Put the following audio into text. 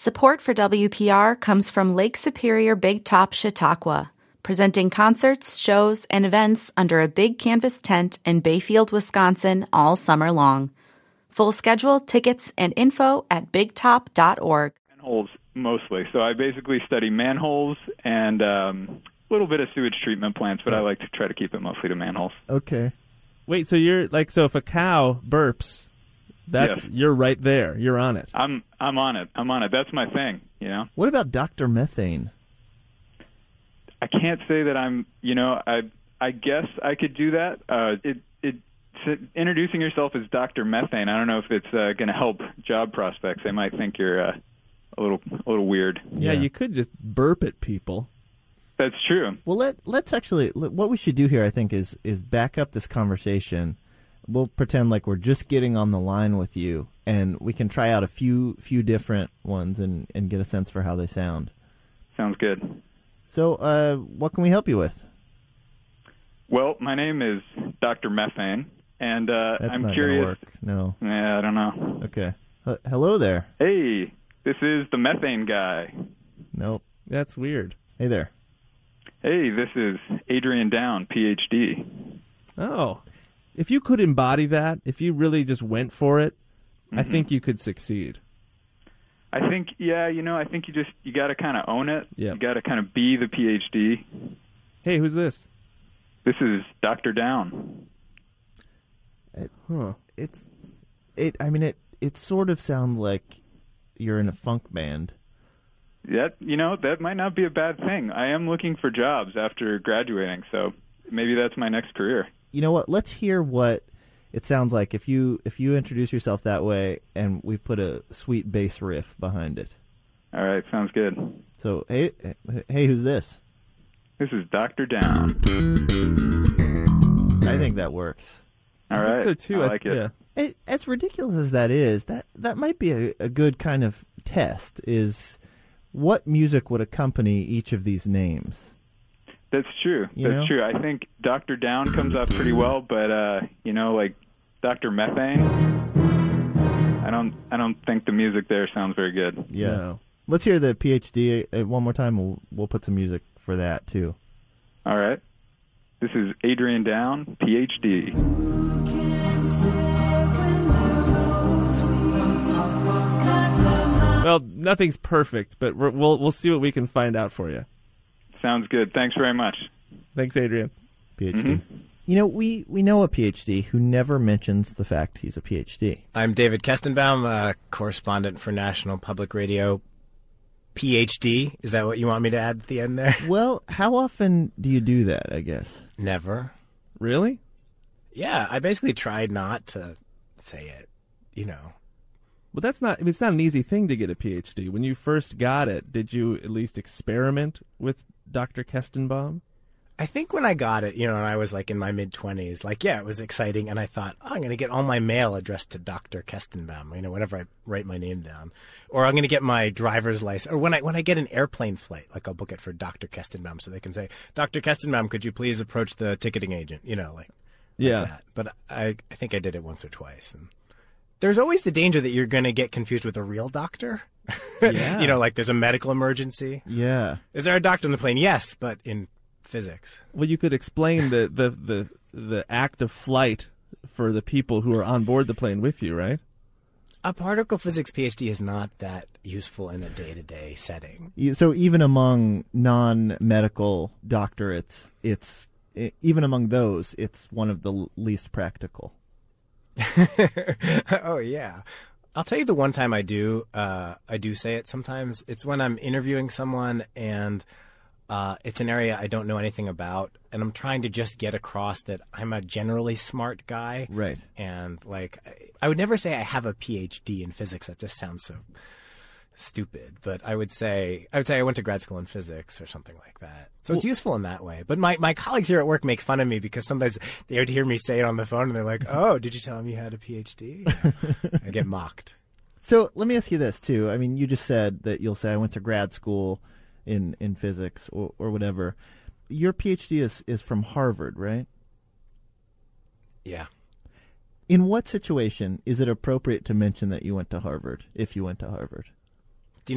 Support for WPR comes from Lake Superior Big Top Chautauqua, presenting concerts, shows, and events under a big canvas tent in Bayfield, Wisconsin all summer long. Full schedule, tickets, and info at bigtop.org. Manholes mostly. So I basically study manholes and a little bit of sewage treatment plants, but I like to try to keep it mostly to manholes. Okay. Wait, so you're like, so if a cow burps, you're right there. You're on it. I'm on it. That's my thing, you know? What about Dr. Methane? I can't say that I'm, I guess I could do that. Introducing yourself as Dr. Methane, I don't know if it's going to help job prospects. They might think you're a little weird. Yeah, you could just burp at people. That's true. Well, let's actually, what we should do here, I think, is back up this conversation. We'll pretend like we're just getting on the line with you, and we can try out a few different ones and get a sense for how they sound. Sounds good. So, what can we help you with? Well, my name is Dr. Methane, and I'm not curious. Gonna work. No. Yeah, I don't know. Okay. Hello there. Hey, this is the Methane guy. Nope. That's weird. Hey there. Hey, this is Adrian Down, PhD. Oh. If you could embody that, if you really just went for it, I think you could succeed. I think, I think you got to kind of own it. Yep. You got to kind of be the PhD. Hey, who's this? This is Dr. Down. It sort of sounds like you're in a funk band. That might not be a bad thing. I am looking for jobs after graduating, so maybe that's my next career. You know what? Let's hear what it sounds like if you introduce yourself that way and we put a sweet bass riff behind it. All right, sounds good. So, hey, who's this? This is Dr. Down. I think that works. All right. I think so too. I like it. Yeah. As ridiculous as that is, that might be a good kind of test, is what music would accompany each of these names? That's true. That's true. I think Dr. Down comes up pretty well, but like Dr. Methane, I don't think the music there sounds very good. Yeah. No. Let's hear the PhD one more time. We'll put some music for that too. All right. This is Adrian Down, PhD. Well, nothing's perfect, but we'll see what we can find out for you. Sounds good. Thanks very much. Thanks, Adrian. PhD. Mm-hmm. We know a PhD who never mentions the fact he's a PhD. I'm David Kestenbaum, a correspondent for National Public Radio. PhD, is that what you want me to add at the end there? Well, how often do you do that, I guess? Never. Really? Yeah, I basically tried not to say it, Well, it's not an easy thing to get a PhD. When you first got it, did you at least experiment with Dr. Kestenbaum? I think when I got it, and I was like in my mid-20s, it was exciting, and I thought, I'm going to get all my mail addressed to Dr. Kestenbaum, whenever I write my name down. Or I'm going to get my driver's license, or when I get an airplane flight, I'll book it for Dr. Kestenbaum, so they can say, Dr. Kestenbaum, could you please approach the ticketing agent, like that. But I think I did it once or twice, and there's always the danger that you're going to get confused with a real doctor. Yeah. Like there's a medical emergency. Yeah. Is there a doctor on the plane? Yes, but in physics. Well, you could explain the act of flight for the people who are on board the plane with you, right? A particle physics PhD is not that useful in a day-to-day setting. So even among non-medical doctorates, even among those, it's one of the least practical. Oh, yeah. I'll tell you the one time I do say it sometimes. It's when I'm interviewing someone and it's an area I don't know anything about, and I'm trying to just get across that I'm a generally smart guy. Right. And, I would never say I have a PhD in physics. That just sounds so stupid. But I would say I went to grad school in physics or something like that. So it's useful in that way. But my colleagues here at work make fun of me because sometimes they would hear me say it on the phone and they're like, oh, did you tell him you had a PhD? I get mocked. So let me ask you this, too. I mean, you just said that you'll say I went to grad school in physics or whatever. Your PhD is from Harvard, right? Yeah. In what situation is it appropriate to mention that you went to Harvard, if you went to Harvard?